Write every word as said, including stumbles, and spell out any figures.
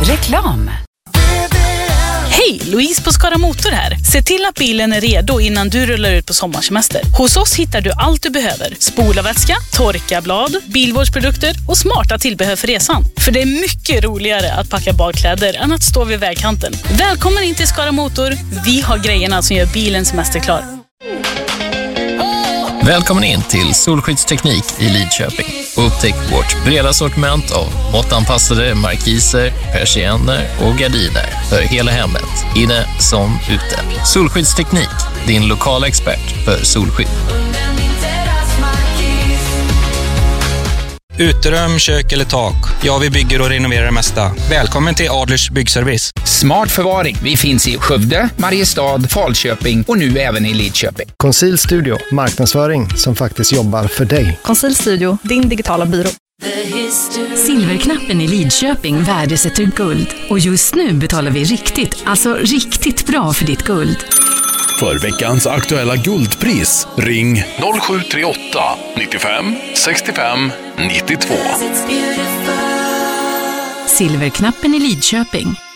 Reklam. Hej, Louise på Skara Motor här. Se till att bilen är redo innan du rullar ut på sommarsemester. Hos oss hittar du allt du behöver. Spolarvätska, torkarblad, bilvårdsprodukter och smarta tillbehör för resan. För det är mycket roligare att packa badkläder än att stå vid vägkanten. Välkommen in till Skara Motor. Vi har grejerna som gör bilen semesterklar. Välkommen in till Solskyddsteknik i Lidköping. Upptäck vårt breda sortiment av måttanpassade markiser, persienner och gardiner för hela hemmet, inne som ute. Solskyddsteknik, din lokala expert för solskydd. Uterum, kök eller tak. Ja, vi bygger och renoverar det mesta. Välkommen till Adlers Byggservice. Smart förvaring. Vi finns i Skövde, Mariestad, Falköping och nu även i Lidköping. Conceal Studio, marknadsföring som faktiskt jobbar för dig. Conceal Studio, din digitala byrå. Silverknappen i Lidköping värdesätter guld. Och just nu betalar vi riktigt, alltså riktigt bra för ditt guld. För veckans aktuella guldpris, ring noll sju tre åtta nittiofem sextiofem nittiotvå. Silverknappen i Lidköping.